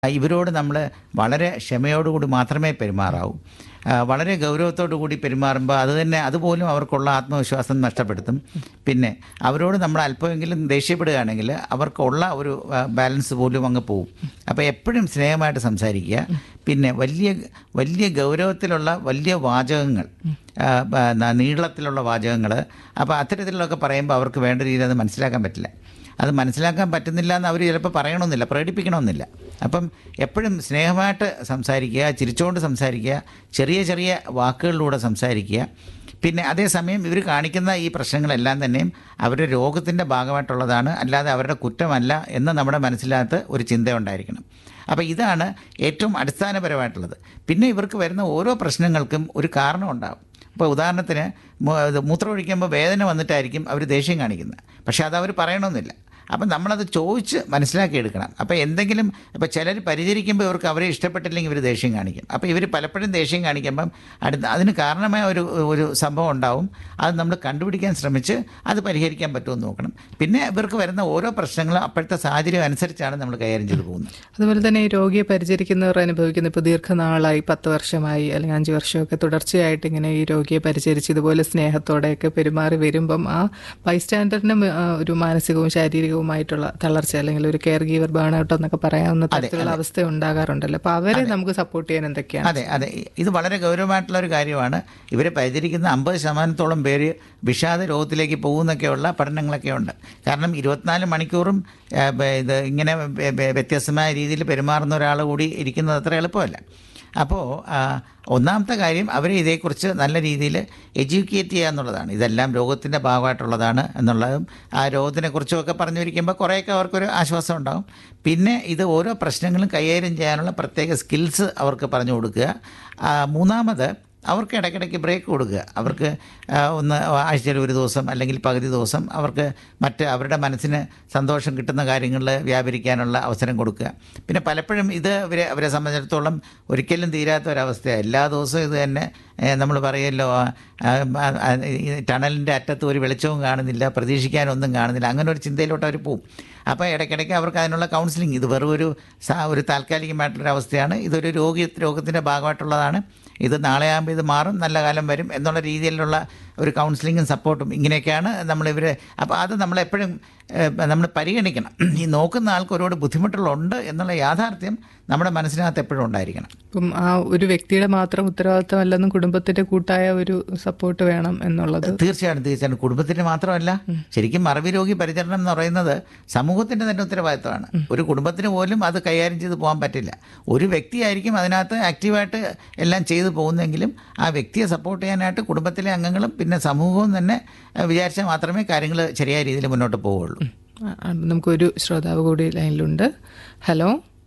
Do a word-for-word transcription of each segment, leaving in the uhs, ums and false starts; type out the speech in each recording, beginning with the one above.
ഇവരോട് നമ്മൾ വളരെ ക്ഷമയോടുകൂടി മാത്രമേ പെരുമാറാവൂ. വളരെ ഗൗരവത്തോടു കൂടി പെരുമാറുമ്പോൾ അത് തന്നെ അതുപോലും അവർക്കുള്ള ആത്മവിശ്വാസം നഷ്ടപ്പെടുത്തും. പിന്നെ അവരോട് നമ്മൾ അല്പമെങ്കിലും ദേഷ്യപ്പെടുകയാണെങ്കിൽ അവർക്കുള്ള ഒരു ബാലൻസ് പോലും അങ്ങ് പോവും. അപ്പോൾ എപ്പോഴും സ്നേഹമായിട്ട് സംസാരിക്കുക. പിന്നെ വലിയ വലിയ ഗൗരവത്തിലുള്ള വലിയ വാചകങ്ങൾ, നീളത്തിലുള്ള വാചകങ്ങൾ, അപ്പോൾ അത്തരത്തിലുള്ളതൊക്കെ പറയുമ്പോൾ അവർക്ക് വേണ്ട രീതിയിൽ അത് മനസ്സിലാക്കാൻ പറ്റില്ല. അത് മനസ്സിലാക്കാൻ പറ്റുന്നില്ല എന്ന് അവർ ചിലപ്പോൾ പറയണമെന്നില്ല, പ്രകടിപ്പിക്കണമെന്നില്ല. അപ്പം എപ്പോഴും സ്നേഹമായിട്ട് സംസാരിക്കുക, ചിരിച്ചുകൊണ്ട് സംസാരിക്കുക, ചെറിയ ചെറിയ വാക്കുകളിലൂടെ സംസാരിക്കുക. പിന്നെ അതേസമയം ഇവർ കാണിക്കുന്ന ഈ പ്രശ്നങ്ങളെല്ലാം തന്നെയും അവരുടെ രോഗത്തിൻ്റെ ഭാഗമായിട്ടുള്ളതാണ്, അല്ലാതെ അവരുടെ കുറ്റമല്ല എന്ന് നമ്മുടെ മനസ്സിനകത്ത് ഒരു ചിന്ത ഉണ്ടായിരിക്കണം. അപ്പോൾ ഇതാണ് ഏറ്റവും അടിസ്ഥാനപരമായിട്ടുള്ളത്. പിന്നെ ഇവർക്ക് വരുന്ന ഓരോ പ്രശ്നങ്ങൾക്കും ഒരു കാരണം ഉണ്ടാകും. ഇപ്പോൾ ഉദാഹരണത്തിന് മൂത്രമൊഴിക്കുമ്പോൾ വേദന വന്നിട്ടായിരിക്കും അവർ ദേഷ്യം കാണിക്കുന്നത്, പക്ഷേ അത് അവർ പറയണമെന്നില്ല. അപ്പം നമ്മളത് ചോദിച്ച് മനസ്സിലാക്കിയെടുക്കണം. അപ്പോൾ എന്തെങ്കിലും ഇപ്പോൾ ചിലർ പരിചരിക്കുമ്പോൾ ഇവർക്ക് അവരെ ഇഷ്ടപ്പെട്ടില്ലെങ്കിൽ ഇവർ ദേഷ്യം കാണിക്കും. അപ്പോൾ ഇവർ പലപ്പോഴും ദേഷ്യം കാണിക്കുമ്പം അടുത്ത് അതിന് കാരണമായ ഒരു ഒരു സംഭവം ഉണ്ടാവും. അത് നമ്മൾ കണ്ടുപിടിക്കാൻ ശ്രമിച്ച് അത് പരിഹരിക്കാൻ പറ്റുമെന്ന് നോക്കണം. പിന്നെ ഇവർക്ക് വരുന്ന ഓരോ പ്രശ്നങ്ങളും അപ്പോഴത്തെ സാഹചര്യം അനുസരിച്ചാണ് നമ്മൾ കൈകാര്യം ചെയ്തു പോകുന്നത്. അതുപോലെ തന്നെ ഈ രോഗിയെ പരിചരിക്കുന്നവർ അനുഭവിക്കുന്ന ഇപ്പോൾ ദീർഘനാളായി പത്ത് വർഷമായി അല്ലെങ്കിൽ അഞ്ച് വർഷമൊക്കെ തുടർച്ചയായിട്ട് ഇങ്ങനെ ഈ രോഗിയെ പരിചരിച്ച് ഇതുപോലെ സ്നേഹത്തോടെയൊക്കെ പെരുമാറി വരുമ്പം ആ ബൈസ്റ്റാൻഡറിനും ഒരു മാനസികവും ശാരീരികവും ായിട്ടുള്ള തളർച്ച അല്ലെങ്കിൽ ഒരു കെയർ ഗീവർ ബേൺ ഔട്ട് എന്നൊക്കെ പറയാവുന്ന തരത്തിലുള്ള അവസ്ഥ ഉണ്ടാകാറുണ്ടല്ലോ. അപ്പോൾ അവരെ നമുക്ക് സപ്പോർട്ട് ചെയ്യാൻ എന്തൊക്കെയാണ്? അതെ അതെ ഇത് വളരെ ഗൗരവമായിട്ടുള്ള ഒരു കാര്യമാണ്. ഇവരെ പരിചരിക്കുന്ന അമ്പത് ശതമാനത്തോളം പേര് വിഷാദ രോഗത്തിലേക്ക് പോകുന്നൊക്കെയുള്ള പഠനങ്ങളൊക്കെ ഉണ്ട്. കാരണം ഇരുപത്തിനാല് മണിക്കൂറും ഇത് ഇങ്ങനെ വ്യത്യസ്തമായ രീതിയിൽ പെരുമാറുന്ന ഒരാൾ കൂടി ഇരിക്കുന്നത് അത്ര എളുപ്പമല്ല. അപ്പോൾ ഒന്നാമത്തെ കാര്യം അവരെ ഇതേക്കുറിച്ച് നല്ല രീതിയിൽ എഡ്യൂക്കേറ്റ് ചെയ്യുക എന്നുള്ളതാണ്. ഇതെല്ലാം രോഗത്തിൻ്റെ ഭാഗമായിട്ടുള്ളതാണ് എന്നുള്ളതും ആ രോഗത്തിനെക്കുറിച്ചുമൊക്കെ പറഞ്ഞിരിക്കുമ്പോൾ കുറേയൊക്കെ അവർക്കൊരു ആശ്വാസം ഉണ്ടാകും. പിന്നെ ഇത് ഓരോ പ്രശ്നങ്ങളും കൈകാര്യം ചെയ്യാനുള്ള പ്രത്യേക സ്കിൽസ് അവർക്ക് പറഞ്ഞു കൊടുക്കുക. മൂന്നാമത് അവർക്ക് ഇടയ്ക്കിടയ്ക്ക് ബ്രേക്ക് കൊടുക്കുക. അവർക്ക് ഒന്ന് ആഴ്ചയിൽ ഒരു ദിവസം അല്ലെങ്കിൽ പകുതി ദിവസം അവർക്ക് മറ്റ് അവരുടെ മനസ്സിന് സന്തോഷം കിട്ടുന്ന കാര്യങ്ങളിൽ വ്യാപരിക്കാനുള്ള അവസരം കൊടുക്കുക. പിന്നെ പലപ്പോഴും ഇത് ഇവരെ അവരെ സംബന്ധിച്ചിടത്തോളം ഒരിക്കലും തീരാത്ത ഒരവസ്ഥയാണ്. എല്ലാ ദിവസവും ഇത് തന്നെ നമ്മൾ പറയുമല്ലോ, ടണലിൻ്റെ അറ്റത്ത് ഒരു വെളിച്ചവും കാണുന്നില്ല, പ്രതീക്ഷിക്കാനൊന്നും കാണുന്നില്ല, അങ്ങനെ ഒരു ചിന്തയിലോട്ട് അവർ പോവും. അപ്പോൾ ഇടയ്ക്കിടയ്ക്ക് അവർക്ക് അതിനുള്ള കൗൺസിലിംഗ്, ഇത് വെറും ഒരു ഒരു താൽക്കാലികമായിട്ടുള്ളൊരവസ്ഥയാണ്, ഇതൊരു രോഗി രോഗത്തിൻ്റെ ഭാഗമായിട്ടുള്ളതാണ്, ഇത് നാളെ ആകുമ്പോൾ ഇത് മാറും, നല്ല കാലം വരും എന്നുള്ള രീതിയിലുള്ള ഒരു കൗൺസിലിങ്ങും സപ്പോർട്ടും ഇങ്ങനെയൊക്കെയാണ് നമ്മളിവർ. അപ്പോൾ അത് നമ്മളെപ്പോഴും നമ്മൾ പരിഗണിക്കണം. ഈ നോക്കുന്ന ആൾക്ക് ഒരുപാട് ബുദ്ധിമുട്ടുകളുണ്ട് എന്നുള്ള യാഥാർത്ഥ്യം നമ്മുടെ മനസ്സിനകത്ത് എപ്പോഴും ഉണ്ടായിരിക്കണം. ഇപ്പം ആ ഒരു വ്യക്തിയുടെ മാത്രം ഉത്തരവാദിത്തമല്ലെന്നും കുടുംബത്തിൻ്റെ കൂട്ടായ ഒരു സപ്പോർട്ട് വേണം എന്നുള്ളത് തീർച്ചയായിട്ടും തീർച്ചയായിട്ടും കുടുംബത്തിൻ്റെ മാത്രമല്ല, ശരിക്കും മറവി രോഗി പരിചരണം എന്ന് പറയുന്നത് സമൂഹത്തിൻ്റെ തന്നെ ഉത്തരവാദിത്തമാണ്. ഒരു കുടുംബത്തിന് പോലും അത് കൈകാര്യം ചെയ്ത് പോകാൻ പറ്റില്ല. ഒരു വ്യക്തിയായിരിക്കും അതിനകത്ത് ആക്റ്റീവായിട്ട് എല്ലാം ചെയ്തു പോകുന്നെങ്കിലും ആ വ്യക്തിയെ സപ്പോർട്ട് ചെയ്യാനായിട്ട് കുടുംബത്തിലെ അംഗങ്ങളും പിന്നെ സമൂഹവും തന്നെ വിചാരിച്ചാൽ മാത്രമേ കാര്യങ്ങൾ ശരിയായ രീതിയിൽ മുന്നോട്ട് പോവുകയുള്ളൂ. നമുക്കൊരു ശ്രോതാവ് കൂടി ലൈനിലുണ്ട്. ഹലോ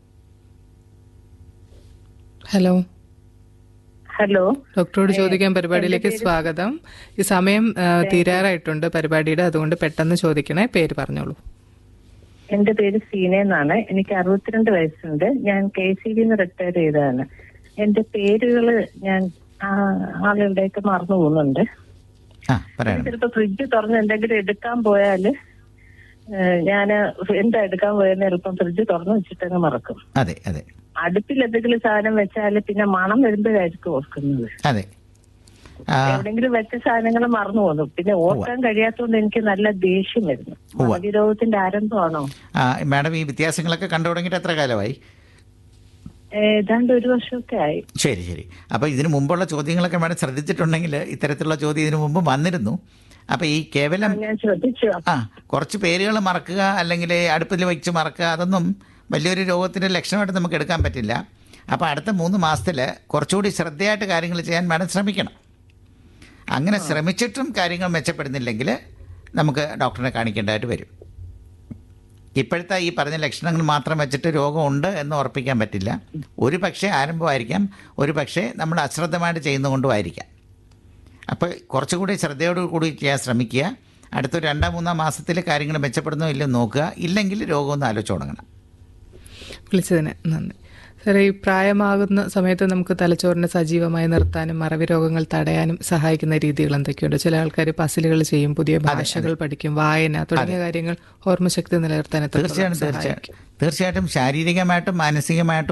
ഹലോ ഹലോ ഡോക്ടറോട് ചോദിക്കാൻ പരിപാടിയിലേക്ക് സ്വാഗതം. ഈ സമയം തീരാറായിട്ടുണ്ട് പരിപാടിയുടെ, അതുകൊണ്ട് പെട്ടെന്ന് ചോദിക്കണേ. പേര് പറഞ്ഞോളൂ. എന്റെ പേര് സീന എന്നാണ്. എനിക്ക് അറുപത്തിരണ്ട് വയസ്സുണ്ട്. ഞാൻ കെ സി ബിന്ന് റിട്ടയർ ചെയ്തതാണ്. എന്റെ പേരുകള് ഞാൻ ആളുകളുടെയൊക്കെ മറന്നു പോകുന്നുണ്ട്. ചിലപ്പോ ഫ്രിഡ്ജ് തുറന്ന് എന്തെങ്കിലും എടുക്കാൻ പോയാല് ഞാൻ എന്താ എടുക്കാൻ പോയെന്ന് ചിലപ്പം ഫ്രിഡ്ജ് തുറന്ന് വെച്ചിട്ടങ്ങ് മറക്കും. അതെ അതെ അടുപ്പിൽ എന്തെങ്കിലും സാധനം വെച്ചാല് പിന്നെ മണം വരുമ്പോഴായിരിക്കും ഓർക്കുന്നത്. അതെ എവിടെങ്കിലും വെച്ച സാധനങ്ങൾ മറന്നു പോകുന്നു. പിന്നെ ഓർക്കാൻ കഴിയാത്തതുകൊണ്ട് എനിക്ക് നല്ല ദേഷ്യം വരുന്നു. രോഗത്തിന്റെ ആരംഭമാണോ? മാഡം ഈ വ്യത്യാസങ്ങളൊക്കെ കണ്ടു തുടങ്ങിയിട്ട് എത്ര കാലമായി? ഏതാണ്ട് ഒരു വർഷമൊക്കെ ആയി. ശരി ശരി അപ്പോൾ ഇതിനു മുമ്പുള്ള ചോദ്യങ്ങളൊക്കെ മാഡം ശ്രദ്ധിച്ചിട്ടുണ്ടെങ്കിൽ ഇത്തരത്തിലുള്ള ചോദ്യം ഇതിനു മുമ്പ് വന്നിരുന്നു. അപ്പോൾ ഈ കേവലം ആ കുറച്ച് പേരുകൾ മറക്കുക അല്ലെങ്കിൽ അടുപ്പിൽ വെച്ച് മറക്കുക അതൊന്നും വലിയൊരു രോഗത്തിൻ്റെ ലക്ഷണമായിട്ട് നമുക്ക് എടുക്കാൻ പറ്റില്ല. അപ്പോൾ അടുത്ത മൂന്ന് മാസത്തിൽ കുറച്ചുകൂടി ശ്രദ്ധയായിട്ട് കാര്യങ്ങൾ ചെയ്യാൻ മാഡം ശ്രമിക്കണം. അങ്ങനെ ശ്രമിച്ചിട്ടും കാര്യങ്ങൾ മെച്ചപ്പെടുന്നില്ലെങ്കിൽ നമുക്ക് ഡോക്ടറിനെ കാണിക്കേണ്ടതായിട്ട് വരും. ഇപ്പോഴത്തെ ഈ പറഞ്ഞ ലക്ഷണങ്ങൾ മാത്രം വെച്ചിട്ട് രോഗമുണ്ട് എന്ന് ഉറപ്പിക്കാൻ പറ്റില്ല. ഒരു പക്ഷേ ആരംഭമായിരിക്കാം, ഒരു പക്ഷേ നമ്മൾ അശ്രദ്ധമായിട്ട് ചെയ്യുന്നതുകൊണ്ടുമായിരിക്കാം. അപ്പോൾ കുറച്ചുകൂടി ശ്രദ്ധയോടു കൂടി ചെയ്യാൻ ശ്രമിക്കുക. അടുത്തൊരു രണ്ടാം മൂന്നാം മാസത്തിൽ കാര്യങ്ങൾ മെച്ചപ്പെടുന്നോ ഇല്ലെന്ന് നോക്കുക. ഇല്ലെങ്കിൽ രോഗമൊന്ന് ആലോചിച്ച് തുടങ്ങണം. വിളിച്ചതിന് നന്ദി. സാറേ, ഈ പ്രായമാകുന്ന സമയത്ത് നമുക്ക് തലച്ചോറിനെ സജീവമായി നിർത്താനും മറവി രോഗങ്ങൾ തടയാനും സഹായിക്കുന്ന രീതികൾ എന്തൊക്കെയുണ്ട്? ചില ആൾക്കാർ പസിലുകൾ ചെയ്യും, പുതിയ ഭാഷകൾ പഠിക്കും, വായന തുടങ്ങിയ കാര്യങ്ങൾ ഓർമ്മശക്തി നിലനിർത്താൻ തീർച്ചയായിട്ടും തീർച്ചയായിട്ടും തീർച്ചയായിട്ടും ശാരീരികമായിട്ടും മാനസികമായിട്ടും